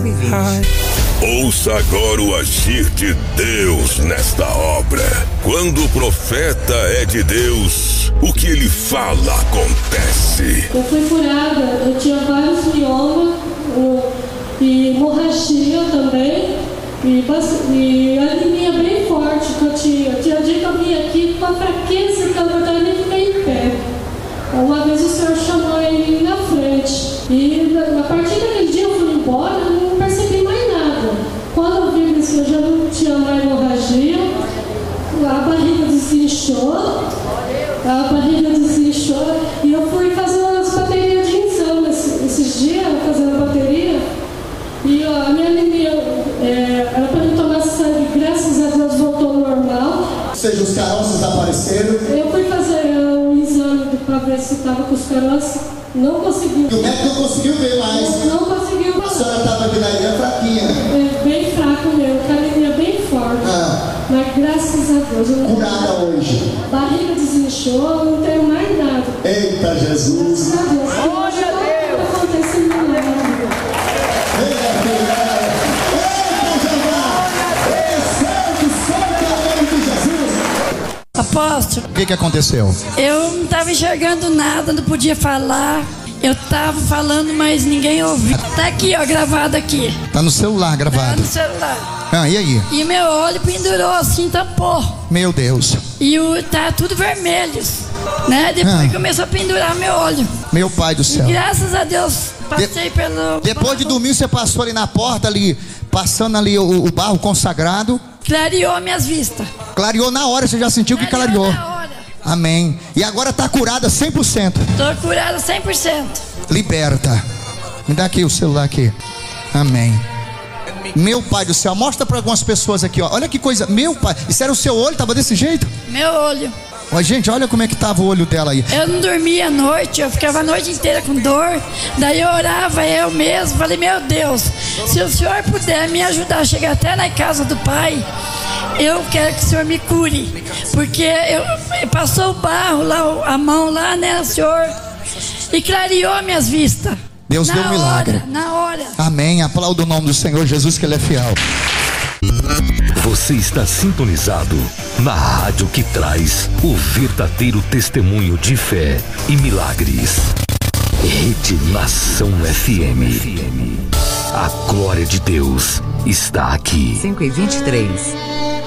5h20. Ouça agora o agir de Deus nesta obra. Quando o profeta é de Deus, o que ele fala acontece. Eu fui curada, eu tinha vários miomas e hemorragia também e anemia bem forte que eu tinha. Tinha dia que eu vinha aqui com a fraqueza que eu não estava nem ficar em pé. Uma vez o Senhor chamou ele na frente e a partir daquele dia eu fui embora e não percebi mais nada. Quando eu vi que eu já não tinha mais hemorragia, a barriga desinchou e eu fui fazer umas baterias de exame esses dias, fazendo a bateria, e a minha anemia era para mim tomar sangue, graças a Deus voltou ao normal. Ou seja, os caroços apareceram. Eu fui fazer um exame para ver se estava com os caroços, não conseguiu. E o médico não conseguiu ver mais. Não conseguiu. A senhora estava aqui na ilha fraquinha. Bem fraco mesmo, com a anemia bem forte. Mas graças a Deus. Curada hoje. Barriga desinchou, não tenho mais nada. Eita Jesus. Graças a Deus. Glória a Deus. Acontece milagre. Apóstolo, O que aconteceu? eu não estava enxergando nada, não podia falar. Eu estava falando, mas ninguém ouvia. Tá aqui, ó, gravado aqui. Tá no celular Tá gravado. no celular. E aí? E meu olho pendurou assim, tampou. Meu Deus. E tá tudo vermelho, né? Depois começou a pendurar meu olho. Meu pai do E céu. graças a Deus, passei pelo... Depois de dormir, você passou ali na porta, ali, passando ali o barro consagrado. Clareou minhas vistas. Clareou na hora, você já sentiu que clareou. Na hora. Amém. E agora tá curada 100%. Tô curada 100%. Liberta. Me dá aqui o celular aqui. Amém. Meu pai do céu, mostra para algumas pessoas aqui, ó. Olha que coisa, meu pai. Isso era o seu olho, tava desse jeito? Meu olho. Ó, gente, olha como é que tava o olho dela aí. Eu não dormia à noite, eu ficava a noite inteira com dor. Daí eu orava eu mesmo, falei, meu Deus, se o Senhor puder me ajudar a chegar até na casa do Pai, eu quero que o Senhor me cure. Porque passou o barro lá, a mão lá, né, o Senhor, e clareou minhas vistas. Deus deu um milagre. Na hora. Amém. Aplauda o nome do Senhor Jesus, que Ele é fiel. Você está sintonizado na rádio que traz o verdadeiro testemunho de fé e milagres. Rede Nação FM. A glória de Deus está aqui. 5h23.